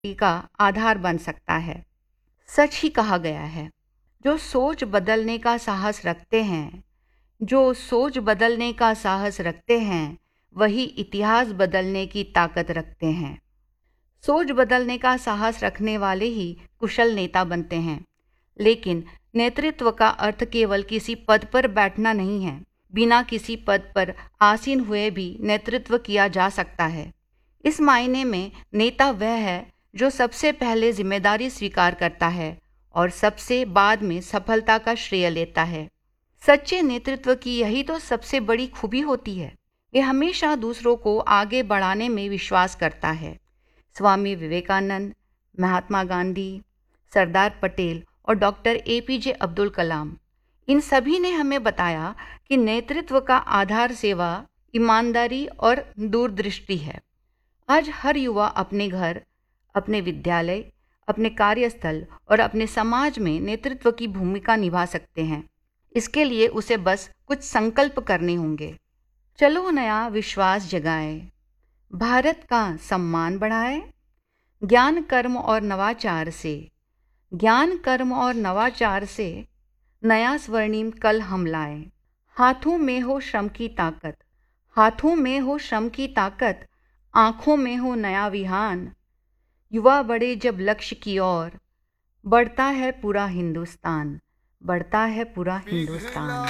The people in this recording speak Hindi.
का आधार बन सकता है। सच ही कहा गया है, जो सोच बदलने का साहस रखते हैं, जो सोच बदलने का साहस रखते हैं, वही इतिहास बदलने की ताकत रखते हैं। सोच बदलने का साहस रखने वाले ही कुशल नेता बनते हैं। लेकिन नेतृत्व का अर्थ केवल किसी पद पर बैठना नहीं है। बिना किसी पद पर आसीन हुए भी नेतृत्व किया जा सकता है। इस मायने में नेता वह है जो सबसे पहले जिम्मेदारी स्वीकार करता है और सबसे बाद में सफलता का श्रेय लेता है। सच्चे नेतृत्व की यही तो सबसे बड़ी खूबी होती है। वे हमेशा दूसरों को आगे बढ़ाने में विश्वास करता है। स्वामी विवेकानंद, महात्मा गांधी, सरदार पटेल और डॉक्टर एपीजे अब्दुल कलाम, इन सभी ने हमें बताया कि नेतृत्व का आधार सेवा, ईमानदारी और दूरदृष्टि है। आज हर युवा अपने घर, अपने विद्यालय, अपने कार्यस्थल और अपने समाज में नेतृत्व की भूमिका निभा सकते हैं। इसके लिए उसे बस कुछ संकल्प करने होंगे। चलो नया विश्वास जगाए, भारत का सम्मान बढ़ाए, ज्ञान कर्म और नवाचार से, ज्ञान कर्म और नवाचार से नया स्वर्णिम कल हम लाए। हाथों में हो श्रम की ताकत, हाथों में हो श्रम की ताकत, आंखों में हो नया विहान। युवा बढ़े जब लक्ष्य की ओर, बढ़ता है पूरा हिंदुस्तान, बढ़ता है पूरा हिंदुस्तान।